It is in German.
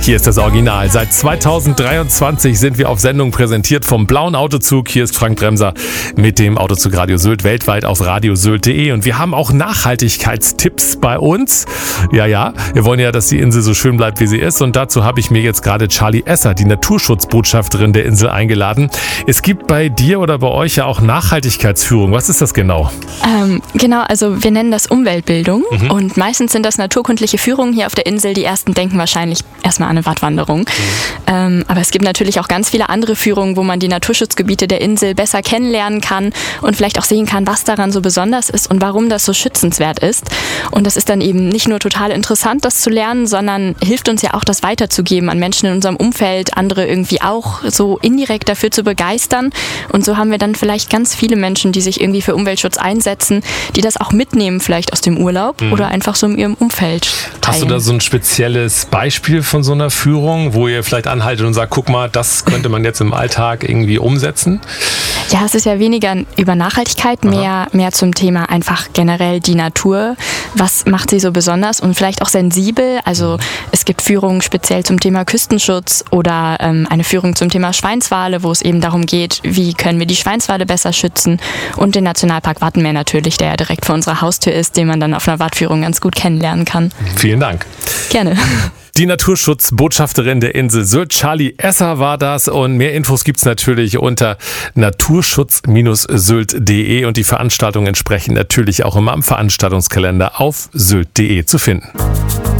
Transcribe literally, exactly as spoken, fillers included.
Hier ist das Original. Seit zweitausenddreiundzwanzig sind wir auf Sendung, präsentiert vom Blauen Autozug. Hier ist Frank Bremser mit dem Autozug Radio Sylt, weltweit auf radiosylt punkt de. Und wir haben auch Nachhaltigkeitstipps bei uns. Ja, ja, wir wollen ja, dass die Insel so schön bleibt, wie sie ist. Und dazu habe ich mir jetzt gerade Charlie Esser, die Naturschutzbotschafterin der Insel, eingeladen. Es gibt bei dir oder bei euch ja auch Nachhaltigkeitsführung. Was ist das genau? Ähm, genau, also wir nennen das Umweltbildung. Mhm. Und meistens sind das naturkundliche Führungen hier auf der Insel. Die ersten denken wahrscheinlich erstmal an eine Wattwanderung. Mhm. Ähm, aber es gibt natürlich auch ganz viele andere Führungen, wo man die Naturschutzgebiete der Insel besser kennenlernen kann und vielleicht auch sehen kann, was daran so besonders ist und warum das so schützenswert ist. Und das ist dann eben nicht nur total interessant, das zu lernen, sondern hilft uns ja auch, das weiterzugeben an Menschen in unserem Umfeld, andere irgendwie auch so indirekt dafür zu begeistern. Und so haben wir dann vielleicht ganz viele Menschen, die sich irgendwie für Umweltschutz einsetzen, die das auch mitnehmen, vielleicht aus dem Urlaub mhm. oder einfach so in ihrem Umfeld teilen. Hast du da so ein spezielles Beispiel von so einer Führung, wo ihr vielleicht anhaltet und sagt, guck mal, das könnte man jetzt im Alltag irgendwie umsetzen? Ja, es ist ja weniger über Nachhaltigkeit, mehr, mehr zum Thema einfach generell die Natur. Was macht sie so besonders und vielleicht auch sensibel? Also es gibt Führungen speziell zum Thema Küstenschutz oder ähm, eine Führung zum Thema Schweinswale, wo es eben darum geht, wie können wir die Schweinswale besser schützen, und den Nationalpark Wattenmeer natürlich, der ja direkt vor unserer Haustür ist, den man dann auf einer Wattführung ganz gut kennenlernen kann. Vielen Dank. Gerne. Die Naturschutzbotschafterin der Insel Sylt, Charlie Esser, war das. Und mehr Infos gibt's natürlich unter naturschutz Sylt punkt de, und die Veranstaltungen entsprechend natürlich auch immer am Veranstaltungskalender auf sylt punkt de zu finden.